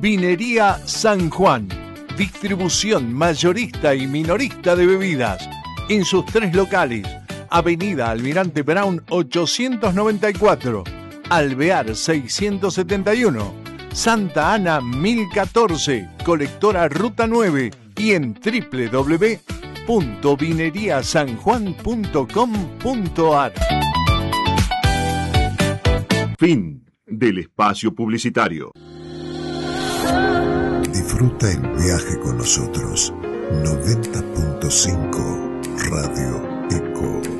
Vinería San Juan. Distribución mayorista y minorista de bebidas. En sus 3 locales. Avenida Almirante Brown 894. Alvear 671. Santa Ana 1014. Colectora Ruta 9. Y en www.vineriasanjuan.com.ar. Fin del espacio publicitario. Disfruta el viaje con nosotros. 90.5 Radio Eco.